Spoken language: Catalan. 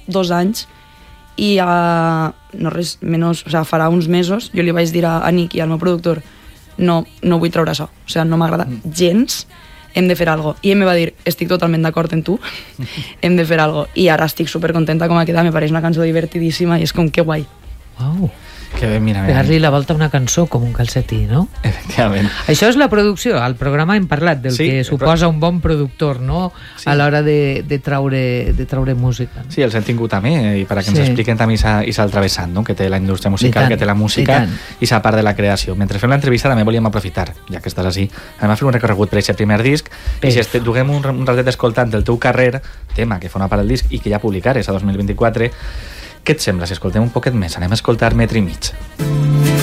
2 anys i no res menys, o sigui, farà uns mesos jo li vaig dir a Nick i al meu productor no vull treure això, o sigui, no m'agrada gens, hem de fer alguna cosa. I ell me va dir, estic totalment d'acord amb tu, hem de fer alguna cosa. I ara estic supercontenta com ha quedat, me pareix una cançó divertidíssima i és com que guai. Uau. Que bé, mira. Pegar-li la volta a una cançó com un calcetí, no? Efectivament. Això és la producció. Al programa hem parlat del que suposa un bon productor, no? Sí. A l'hora de traure música. Sí, els hem tingut també, i perquè ens expliquen també l'altre vessant, no? Que té la indústria musical, que té la música i la part de la creació. Mentre fem l'entrevista també volíem aprofitar, ja que estàs així, anem a fer un recorregut per aquest primer disc i si duguem un ratet escoltant del teu carrer, tema que fa una part del disc i que ja publicares a 2024. Què et sembla si escoltem un poquet més? Anem a escoltar Metre i mig.